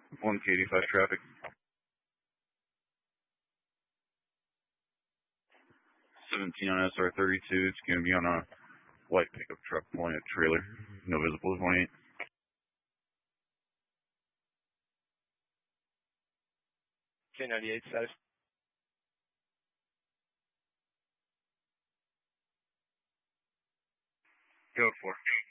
1K85 traffic. 17 on SR32. It's going to be on a light pickup truck pulling a trailer. No visible 28. K98 status. Code 4.